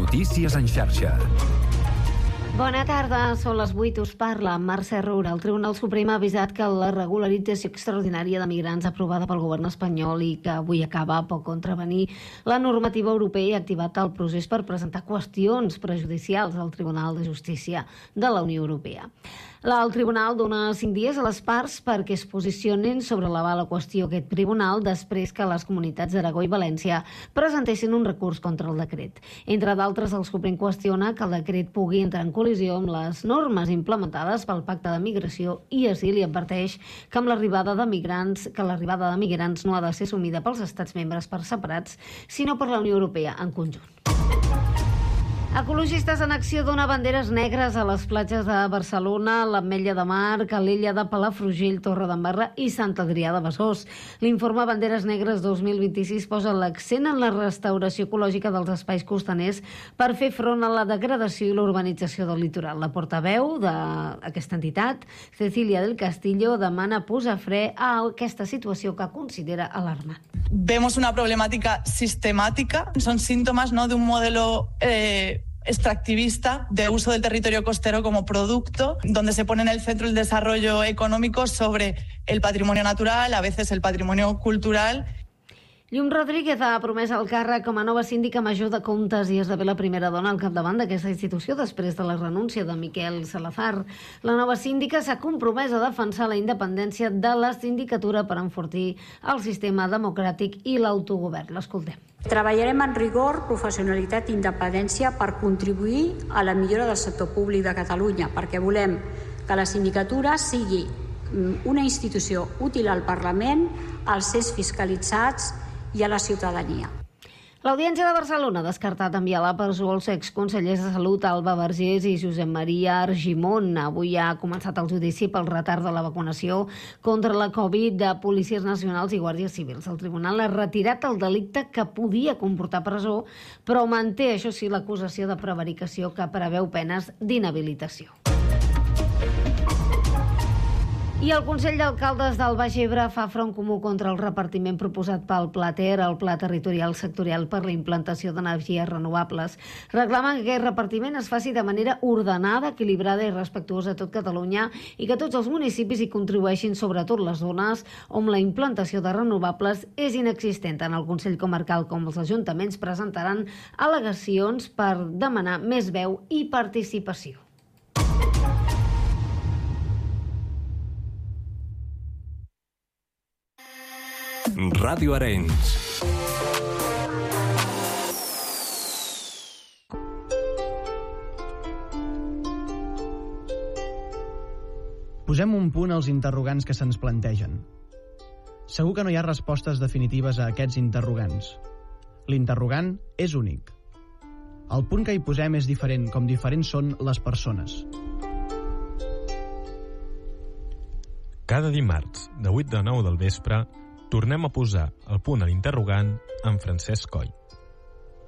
Notícies en xarxa. Bona tarda, són les 8, us parla Mercè Roura. El Tribunal Suprem ha avisat que la regularització extraordinària de migrants aprovada pel govern espanyol i que avui acaba pot contravenir la normativa europea i ha activat el procés per presentar qüestions prejudicials al Tribunal de Justícia de la Unió Europea. El tribunal dona 5 dies a les parts perquè es posicionin sobre la qüestió aquest tribunal després que les comunitats d'Aragó i València presentessin un recurs contra el decret. Entre d'altres, el Suprem qüestiona que el decret pugui entrar en col·lisió amb les normes implementades pel Pacte de Migració i Asil i adverteix que l'arribada de migrants no ha de ser assumida pels estats membres per separats, sinó per la Unió Europea en conjunt. Ecologistes en Acció dona banderes negres a les platges de Barcelona, l'Ametlla de Mar, Calella de Palafrugell, Torredembarra i Sant Adrià de Besòs. L'Informe Banderes Negres 2026 posa l'accent en la restauració ecològica dels espais costaners per fer front a la degradació i l'urbanització del litoral. La portaveu d'aquesta entitat, Cecilia del Castillo, demana posar fre a aquesta situació que considera alarmant. Vemos una problemática sistemática, son síntomas, ¿no?, de un modelo extractivista de uso del territorio costero como producto, donde se pone en el centro el desarrollo económico sobre el patrimonio natural, a veces el patrimonio cultural. Llum Rodríguez ha promès el càrrec com a nova síndica major de comptes i esdevé la primera dona al capdavant d'aquesta institució després de la renúncia de Miquel Salazar. La nova síndica s'ha compromès a defensar la independència de la sindicatura per enfortir el sistema democràtic i l'autogovern. L'escoltem. Treballarem amb rigor, professionalitat i independència per contribuir a la millora del sector públic de Catalunya, perquè volem que la sindicatura sigui una institució útil al Parlament, als ens fiscalitzats i a la ciutadania. L'Audiència de Barcelona ha descartat enviar a la presó els exconsellers de Salut Alba Vergés i Josep Maria Argimon. Avui ha començat el judici pel retard de la vacunació contra la Covid de policies nacionals i guàrdies civils. El tribunal ha retirat el delicte que podia comportar presó, però manté, això sí, l'acusació de prevaricació que preveu penes d'inhabilitació. I el Consell d'Alcaldes del Baix Ebre fa front comú contra el repartiment proposat pel Pla Ter, el Pla Territorial Sectorial per la implantació d'energies renovables. Reclamen que aquest repartiment es faci de manera ordenada, equilibrada i respectuosa a tot Catalunya i que tots els municipis hi contribueixin, sobretot les zones on la implantació de renovables és inexistent. Tant el Consell Comarcal com els ajuntaments presentaran al·legacions per demanar més veu i participació. Ràdio Arenys. Posem un punt als interrogants que se'ns plantegen. Segur que no hi ha respostes definitives a aquests interrogants. L'interrogant és únic. El punt que hi posem és diferent, com diferents són les persones. Cada dimarts, de 8 a 9 del vespre, tornem a posar el punt a l'interrogant amb Francesc Coll.